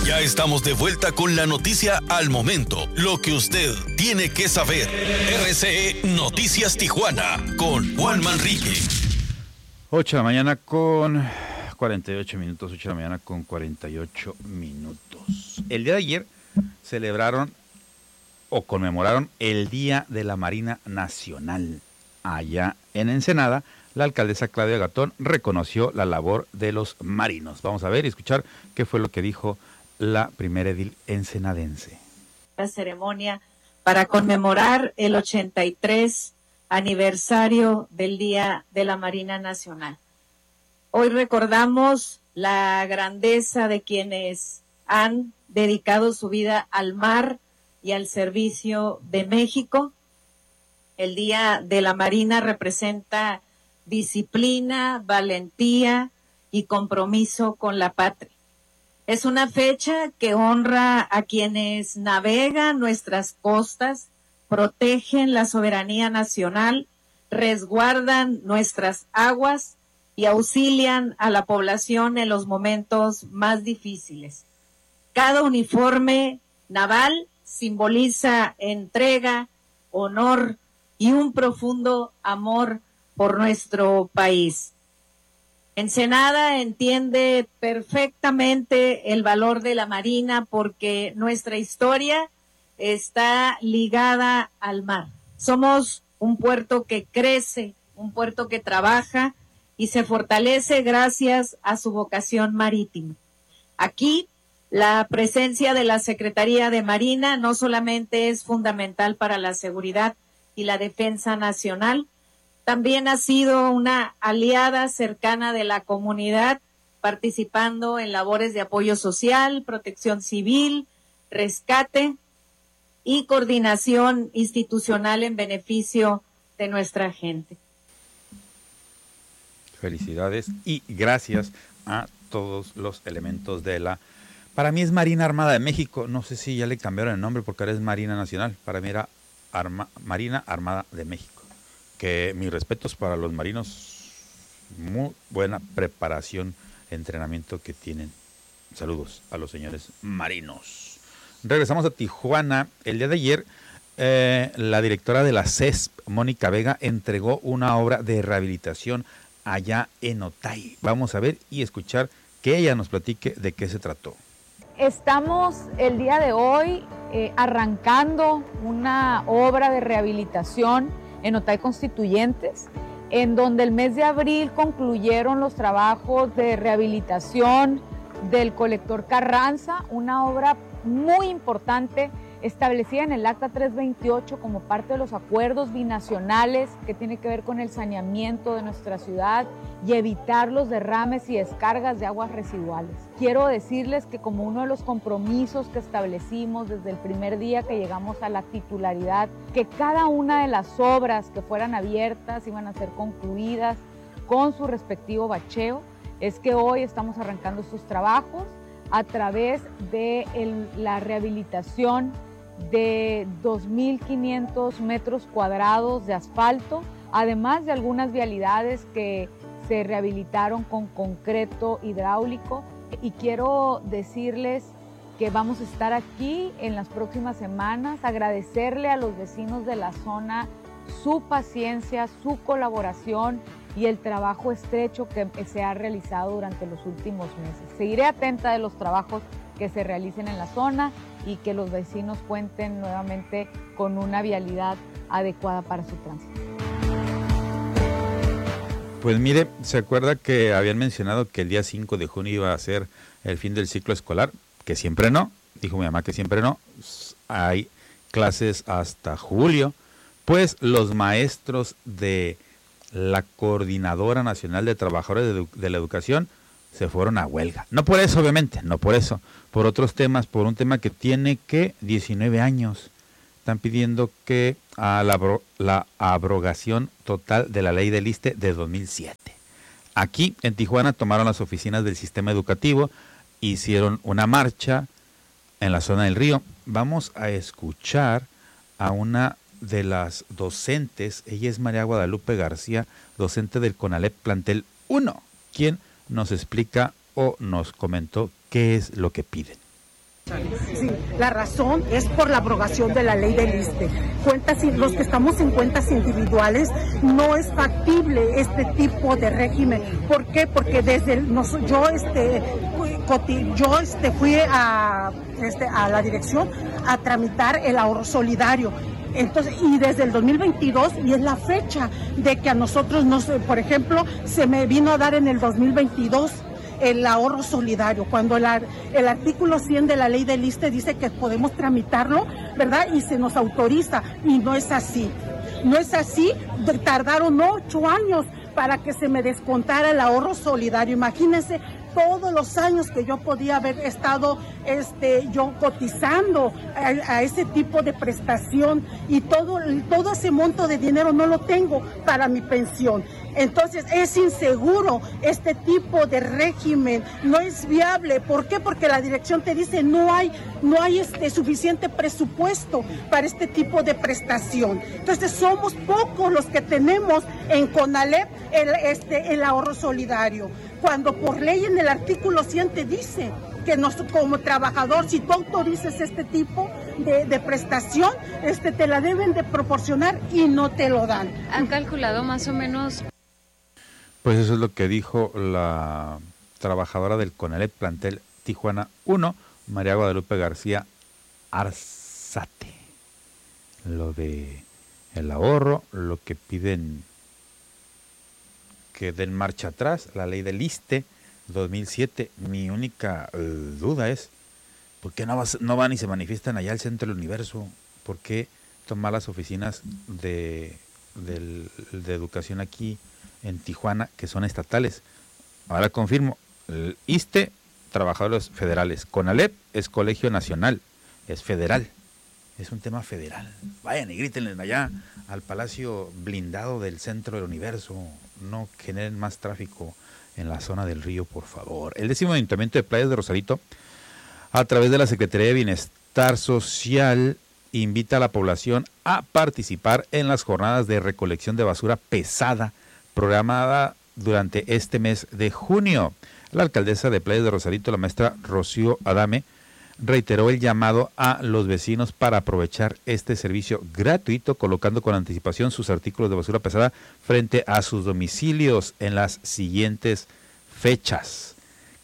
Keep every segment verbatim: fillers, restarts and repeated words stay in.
Ya estamos de vuelta con la noticia al momento, lo que usted tiene que saber. R C E Noticias Tijuana con Juan Manrique. ocho de la mañana con cuarenta y ocho minutos, ocho de la mañana con cuarenta y ocho minutos. El día de ayer celebraron o conmemoraron el Día de la Marina Nacional. Allá en Ensenada, la alcaldesa Claudia Gatón reconoció la labor de los marinos. Vamos a ver y escuchar qué fue lo que dijo la primera edil ensenadense. La ceremonia para conmemorar el ochenta y tres aniversario del Día de la Marina Nacional. Hoy recordamos la grandeza de quienes han dedicado su vida al mar y al servicio de México. El Día de la Marina representa disciplina, valentía y compromiso con la patria. Es una fecha que honra a quienes navegan nuestras costas, protegen la soberanía nacional, resguardan nuestras aguas y auxilian a la población en los momentos más difíciles. Cada uniforme naval simboliza entrega, honor y un profundo amor por nuestro país. Ensenada entiende perfectamente el valor de la Marina porque nuestra historia está ligada al mar. Somos un puerto que crece, un puerto que trabaja y se fortalece gracias a su vocación marítima. Aquí, la presencia de la Secretaría de Marina no solamente es fundamental para la seguridad y la defensa nacional, también ha sido una aliada cercana de la comunidad, participando en labores de apoyo social, protección civil, rescate y coordinación institucional en beneficio de nuestra gente. Felicidades y gracias a todos los elementos de la... Para mí es Marina Armada de México, no sé si ya le cambiaron el nombre porque ahora es Marina Nacional, para mí era Arma... Marina Armada de México. Que mis respetos para los marinos, muy buena preparación, entrenamiento que tienen. Saludos a los señores marinos. Regresamos a Tijuana. El día de ayer, eh, la directora de la C E S P, Mónica Vega, entregó una obra de rehabilitación allá en Otay. Vamos a ver y escuchar que ella nos platique de qué se trató. Estamos el día de hoy eh, arrancando una obra de rehabilitación en Otay Constituyentes, en donde el mes de abril concluyeron los trabajos de rehabilitación del colector Carranza, una obra muy importante establecida en el Acta trescientos veintiocho como parte de los acuerdos binacionales que tiene que ver con el saneamiento de nuestra ciudad y evitar los derrames y descargas de aguas residuales. Quiero decirles que como uno de los compromisos que establecimos desde el primer día que llegamos a la titularidad, que cada una de las obras que fueran abiertas iban a ser concluidas con su respectivo bacheo, es que hoy estamos arrancando estos trabajos a través de el, la rehabilitación de dos mil quinientos metros cuadrados de asfalto, además de algunas vialidades que se rehabilitaron con concreto hidráulico. Y quiero decirles que vamos a estar aquí en las próximas semanas, agradecerle a los vecinos de la zona su paciencia, su colaboración y el trabajo estrecho que se ha realizado durante los últimos meses. Seguiré atenta de los trabajos que se realicen en la zona y que los vecinos cuenten nuevamente con una vialidad adecuada para su tránsito. Pues mire, ¿se acuerda que habían mencionado que el día cinco de junio iba a ser el fin del ciclo escolar? Que siempre no, dijo mi mamá que siempre no, hay clases hasta julio. Pues los maestros de la Coordinadora Nacional de Trabajadores de, de la Educación se fueron a huelga. No por eso, obviamente, no por eso, por otros temas, por un tema que tiene que diecinueve años. Están pidiendo que a la, la abrogación total de la ley del ISSSTE de dos mil siete. Aquí en Tijuana tomaron las oficinas del sistema educativo, hicieron una marcha en la zona del río. Vamos a escuchar a una de las docentes, ella es María Guadalupe García, docente del CONALEP Plantel uno, quien nos explica o nos comentó qué es lo que piden. Sí, la razón es por la abrogación de la ley del ISSSTE. Cuentas, los que estamos en cuentas individuales, no es factible este tipo de régimen. ¿Por qué? Porque desde el, no, yo este yo este fui a este a la dirección a tramitar el ahorro solidario. Entonces, y desde el dos mil veintidós, y es la fecha de que a nosotros nos, por ejemplo, se me vino a dar en el dos mil veintidós el ahorro solidario, cuando el, el artículo cien de la ley del ISSSTE dice que podemos tramitarlo, ¿verdad? Y se nos autoriza, y no es así. No es así, tardaron ocho años para que se me descontara el ahorro solidario. Imagínense todos los años que yo podía haber estado este, yo cotizando a, a ese tipo de prestación, y todo, todo ese monto de dinero no lo tengo para mi pensión. Entonces es inseguro este tipo de régimen, no es viable. ¿Por qué? Porque la dirección te dice no hay, no hay este suficiente presupuesto para este tipo de prestación. Entonces somos pocos los que tenemos en CONALEP el, este, el ahorro solidario, cuando por ley en el artículo cien te dice que nos, como trabajador, si tú autorizas este tipo de, de prestación, este, te la deben de proporcionar y no te lo dan. ¿Han calculado más o menos? Pues eso es lo que dijo la trabajadora del CONALEP plantel Tijuana uno, María Guadalupe García Arzate. Lo de el ahorro, lo que piden que den marcha atrás, la ley del ISSSTE dos mil siete. Mi única uh, duda es, ¿por qué no, vas, no van y se manifiestan allá al centro del universo? ¿Por qué tomar las oficinas de, de, de educación aquí en Tijuana, que son estatales? Ahora confirmo, el ISSSTE, trabajadores federales, CONALEP es colegio nacional, es federal, es un tema federal. Vayan y grítenles allá al palacio blindado del centro del universo, no generen más tráfico en la zona del río, por favor. El décimo Ayuntamiento de Playas de Rosarito, a través de la Secretaría de Bienestar Social, invita a la población a participar en las jornadas de recolección de basura pesada programada durante este mes de junio. La alcaldesa de Playas de Rosarito, la maestra Rocío Adame, reiteró el llamado a los vecinos para aprovechar este servicio gratuito, colocando con anticipación sus artículos de basura pesada frente a sus domicilios en las siguientes fechas.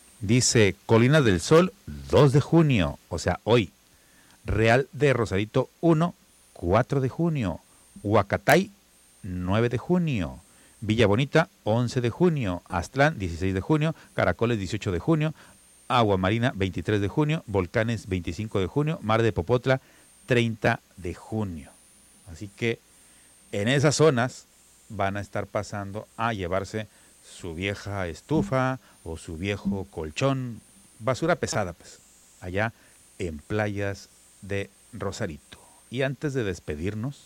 Dice Colinas del Sol, dos de junio, o sea, hoy. Real de Rosarito uno, cuatro de junio. Huacatay, nueve de junio. Villa Bonita, once de junio. Aztlán, dieciséis de junio. Caracoles, dieciocho de junio. Agua Marina, veintitrés de junio. Volcanes, veinticinco de junio. Mar de Popotla, treinta de junio. Así que en esas zonas van a estar pasando a llevarse su vieja estufa o su viejo colchón, basura pesada, pues, allá en Playas de Rosarito. Y antes de despedirnos,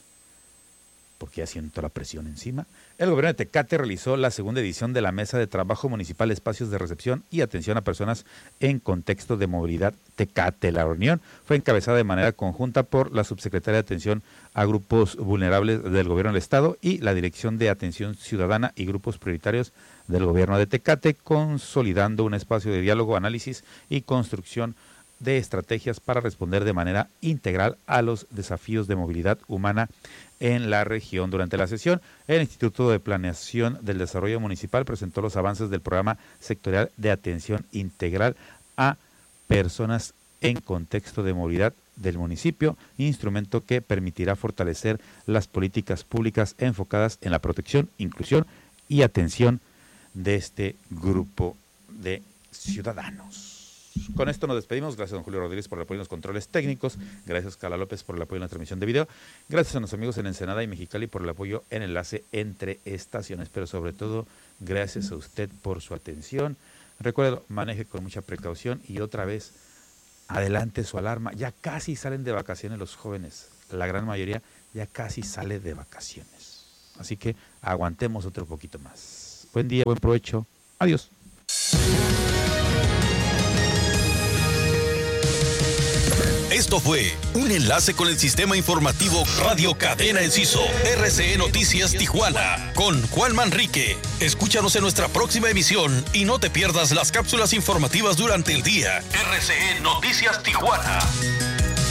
porque ya siento la presión encima, el gobierno de Tecate realizó la segunda edición de la Mesa de Trabajo Municipal Espacios de Recepción y Atención a Personas en Contexto de Movilidad Tecate. La reunión fue encabezada de manera conjunta por la Subsecretaria de Atención a Grupos Vulnerables del Gobierno del Estado y la Dirección de Atención Ciudadana y Grupos Prioritarios del Gobierno de Tecate, consolidando un espacio de diálogo, análisis y construcción de estrategias para responder de manera integral a los desafíos de movilidad humana en la región. Durante la sesión, el Instituto de Planeación del Desarrollo Municipal presentó los avances del programa sectorial de atención integral a personas en contexto de movilidad del municipio, instrumento que permitirá fortalecer las políticas públicas enfocadas en la protección, inclusión y atención de este grupo de ciudadanos. Con esto nos despedimos. Gracias a don Julio Rodríguez por el apoyo en los controles técnicos. Gracias a Carla López por el apoyo en la transmisión de video. Gracias a nuestros amigos en Ensenada y Mexicali por el apoyo en enlace entre estaciones. Pero sobre todo, gracias a usted por su atención. Recuerdo, maneje con mucha precaución y otra vez, adelante su alarma. Ya casi salen de vacaciones los jóvenes. La gran mayoría ya casi sale de vacaciones. Así que aguantemos otro poquito más. Buen día, buen provecho. Adiós. Esto fue un enlace con el sistema informativo Radio Cadena Enciso, R C E Noticias Tijuana, con Juan Manrique. Escúchanos en nuestra próxima emisión y no te pierdas las cápsulas informativas durante el día. R C E Noticias Tijuana.